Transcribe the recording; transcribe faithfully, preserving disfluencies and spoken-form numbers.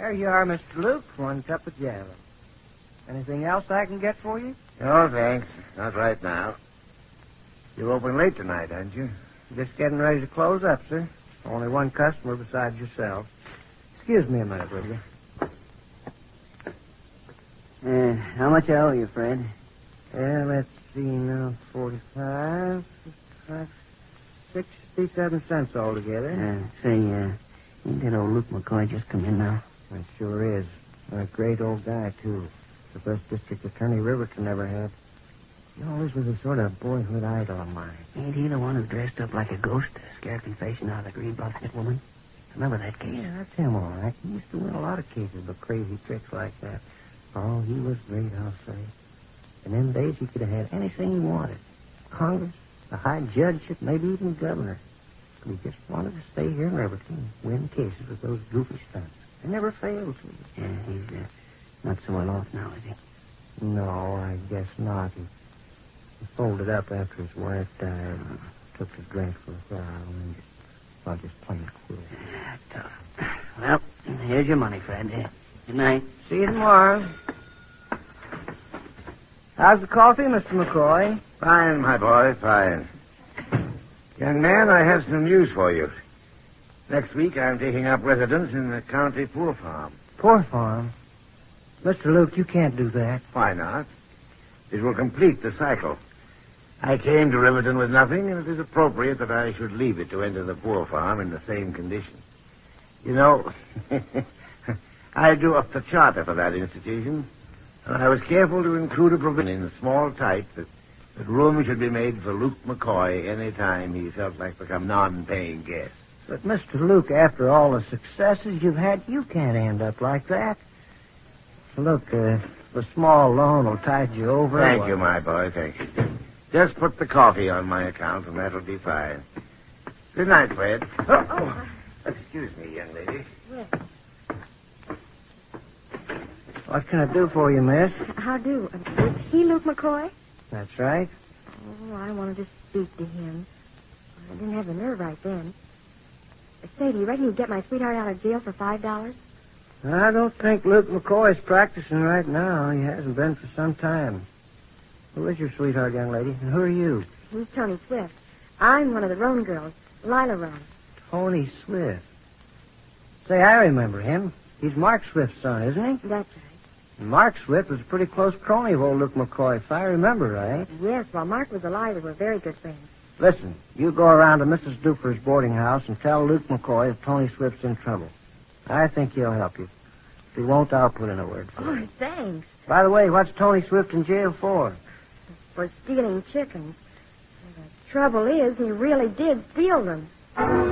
There you are, Mister Luke. One cup of java. Anything else I can get for you? No, thanks. Not right now. You're open late tonight, aren't you? Just getting ready to close up, sir. Only one customer besides yourself. Excuse me a minute, will you? Uh, how much I owe you, Fred? Yeah, let's see now. Forty-five, fifty-five, sixty-seven cents altogether. Uh, say, uh, ain't that old Luke McCoy just come in now? It sure is. A great old guy, too. The best district attorney Riverton ever had. He always was a sort of boyhood idol of mine. Ain't he the one who dressed up like a ghost to scare confession out of the green bucket woman? Remember that case? Yeah, that's him, all right. He used to win a lot of cases with crazy tricks like that. Oh, he was great, I'll say. In them days, he could have had anything he wanted. Congress, a high judgeship, maybe even governor. But he just wanted to stay here in Riverton, win cases with those goofy stunts. They never failed to. Yeah, he's uh, not so well off now, is he? No, I guess not. He, he folded up after his wife died and took to drink for a while and just, well, just plain quit. Yeah, tough. Well, here's your money, Fred. Uh, good night. See you tomorrow. How's the coffee, Mister McCoy? Fine, my boy, fine. Young man, I have some news for you. Next week, I'm taking up residence in the county poor farm. Poor farm? Mister Luke, you can't do that. Why not? It will complete the cycle. I came to Riverton with nothing, and it is appropriate that I should leave it to enter the poor farm in the same condition. You know, I drew up the charter for that institution, and I was careful to include a provision in small type that, that room should be made for Luke McCoy any time he felt like become non-paying guest. But, Mister Luke, after all the successes you've had, you can't end up like that. Look, uh, the small loan will tide you over. Thank you, my boy, thank you. Just put the coffee on my account, and that'll be fine. Good night, Fred. Oh, oh. Excuse me, young lady. Yes. What can I do for you, miss? How do? Uh, is he Luke McCoy? That's right. Oh, I wanted to speak to him. I didn't have the nerve right then. Say, do you reckon you'd get my sweetheart out of jail for five dollars? I don't think Luke McCoy's practicing right now. He hasn't been for some time. Who is your sweetheart, young lady? And who are you? He's Tony Swift. I'm one of the Roan girls, Lila Roan. Tony Swift. Say, I remember him. He's Mark Swift's son, isn't he? That's right. And Mark Swift was a pretty close crony of old Luke McCoy, if I remember right. Yes, while Mark was alive, we were very good friends. Listen, you go around to Missus Duper's boarding house and tell Luke McCoy if Tony Swift's in trouble. I think he'll help you. If he won't, I'll put in a word for Oh, him. thanks. By the way, what's Tony Swift in jail for? For stealing chickens. The trouble is, he really did steal them.